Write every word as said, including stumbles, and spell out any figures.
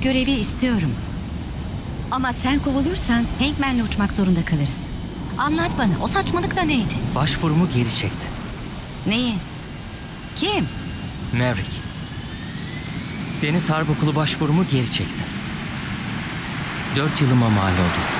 görevi istiyorum. Ama sen kovulursan Hangman'le uçmak zorunda kalırız. Anlat bana, o saçmalık da neydi? Başvurumu geri çekti. Neyi? Kim? Maverick. Deniz Harp Okulu başvurumu geri çekti. Dört yılıma mal oldu.